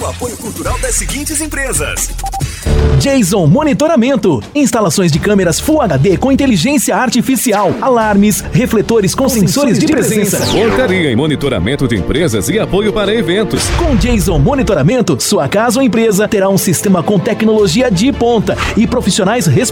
apoio cultural das seguintes empresas: Jason Monitoramento, instalações de câmeras Full HD com inteligência artificial, alarmes, refletores com sensores de presença. Portaria em monitoramento de empresas e apoio para eventos. Com Jason Monitoramento, sua casa ou empresa terá um sistema com tecnologia de ponta e profissionais responsáveis